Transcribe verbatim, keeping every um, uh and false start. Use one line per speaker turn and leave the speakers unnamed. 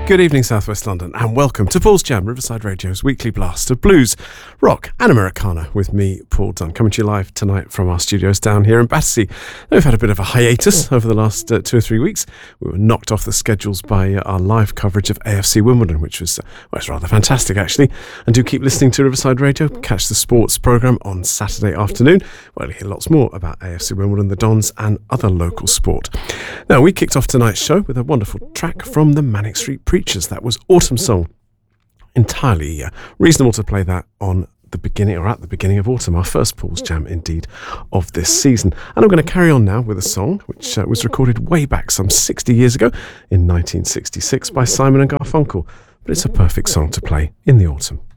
Good evening, South West London, and welcome to Paul's Jam, Riverside Radio's weekly blast of blues, rock and Americana with me, Paul Dunn, coming to you live tonight from our studios down here in Battersea. We've had a bit of a hiatus over the last uh, two or three weeks. We were knocked off the schedules by uh, our live coverage of A F C Wimbledon, which was, uh, well, it's rather fantastic, actually. And do keep listening to Riverside Radio. Catch the sports programme on Saturday afternoon, where you'll hear lots more about A F C Wimbledon, the Dons, and other local sport. Now, we kicked off tonight's show with a wonderful track from the Manic Street Preachers. That was Autumn Song. Entirely uh, reasonable to play that on the beginning, or at the beginning of autumn, our first Paul's Jam, indeed, of this season. And I'm going to carry on now with a song which uh, was recorded way back some sixty years ago in nineteen sixty-six by Simon and Garfunkel. But it's a perfect song to play in the autumn.